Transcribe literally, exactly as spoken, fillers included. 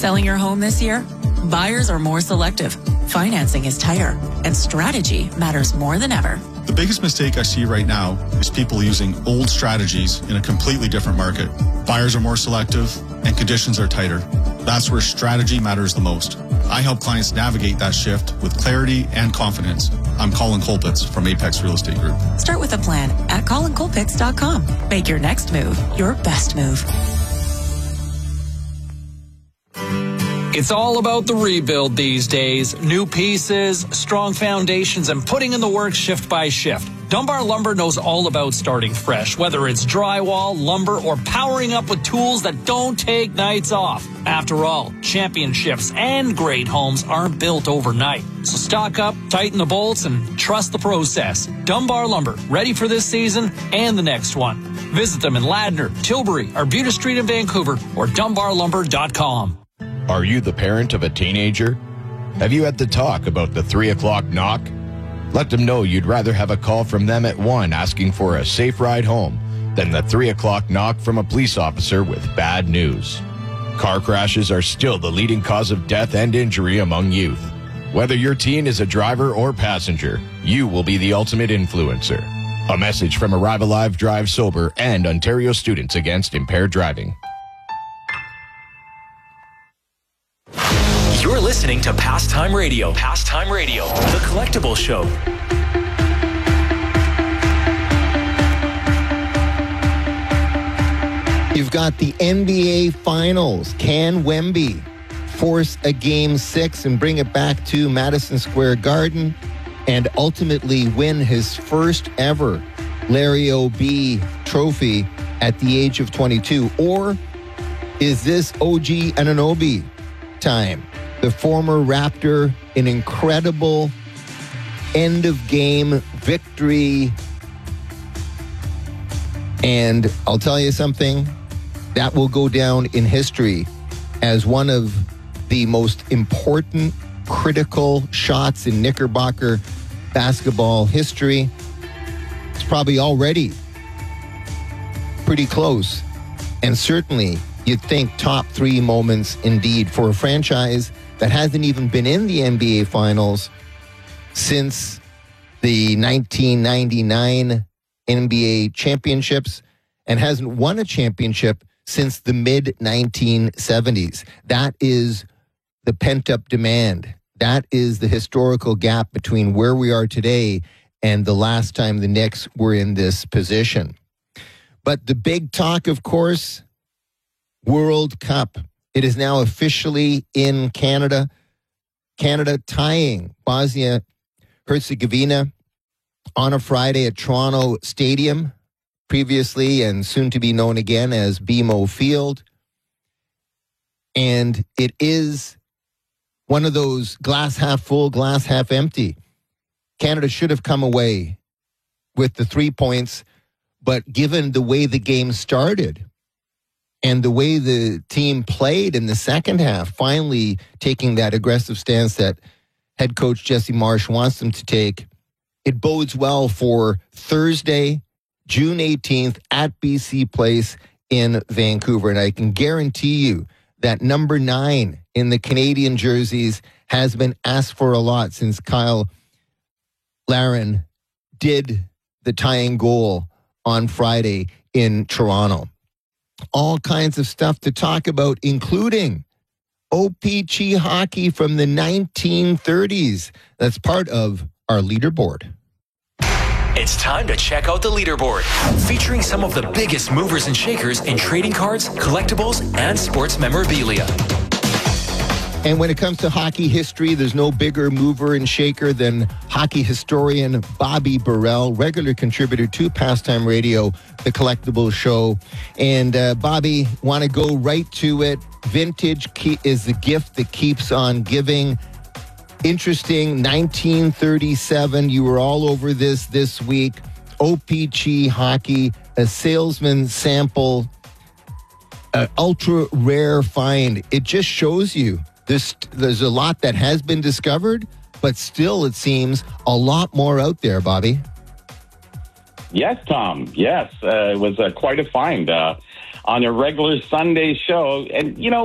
Selling your home this year? Buyers are more selective, financing is tighter, and strategy matters more than ever. The biggest mistake I see right now is people using old strategies in a completely different market. Buyers are more selective and conditions are tighter. That's where strategy matters the most. I help clients navigate that shift with clarity and confidence. I'm Colin Colpitts from Apex Real Estate Group. Start with a plan at colin colpitts dot com. Make your next move your best move. It's all about the rebuild these days. New pieces, strong foundations, and putting in the work shift by shift. Dunbar Lumber knows all about starting fresh, whether it's drywall, lumber, or powering up with tools that don't take nights off. After all, championships and great homes aren't built overnight. So stock up, tighten the bolts, and trust the process. Dunbar Lumber, ready for this season and the next one. Visit them in Ladner, Tilbury, Arbutus Street in Vancouver, or dunbar lumber dot com. Are you the parent of a teenager? Have you had the talk about the three o'clock knock? Let them know you'd rather have a call from them at one asking for a safe ride home than the three o'clock knock from a police officer with bad news. Car crashes are still the leading cause of death and injury among youth. Whether your teen is a driver or passenger, you will be the ultimate influencer. A message from Arrive Alive, Drive Sober and Ontario Students Against Impaired Driving. You're listening to Pastime Radio. Pastime Radio, the Collectible Show. You've got the N B A Finals. Can Wemby force a Game six and bring it back to Madison Square Garden and ultimately win his first ever Larry O'B trophy at the age of twenty-two? Or is this O G Anunoby time? The former Raptor, an incredible end-of-game victory. And I'll tell you something, that will go down in history as one of the most important, critical shots in Knickerbocker basketball history. It's probably already pretty close. And certainly, you'd think top three moments indeed for a franchise that hasn't even been in the N B A Finals since the nineteen ninety-nine N B A championships and hasn't won a championship since the mid nineteen seventies. That is the pent-up demand. That is the historical gap between where we are today and the last time the Knicks were in this position. But the big talk, of course, World Cup. It is now officially in Canada. Canada tying Bosnia-Herzegovina on a Friday at Toronto Stadium, previously and soon to be known again as B M O Field. And it is one of those glass half full, glass half empty. Canada should have come away with the three points, but given the way the game started, and the way the team played in the second half, finally taking that aggressive stance that head coach Jesse Marsh wants them to take, it bodes well for Thursday, June eighteenth at B C Place in Vancouver. And I can guarantee you that number nine in the Canadian jerseys has been asked for a lot since Kyle Larin did the tying goal on Friday in Toronto. All kinds of stuff to talk about, including O P G hockey from the nineteen thirties. That's part of our leaderboard. It's time to check out the leaderboard, featuring some of the biggest movers and shakers in trading cards, collectibles, and sports memorabilia. And when it comes to hockey history, there's no bigger mover and shaker than hockey historian Bobby Burrell, regular contributor to Pastime Radio, the Collectibles Show. And uh, Bobby, want to go right to it. Vintage key is the gift that keeps on giving. Interesting, nineteen thirty-seven, you were all over this this week. O P G hockey, a salesman sample, an ultra rare find. It just shows you There's, there's a lot that has been discovered, but still, it seems, a lot more out there, Bobby. Yes, Tom. Yes, uh, it was uh, quite a find uh, on a regular Sunday show. And, you know,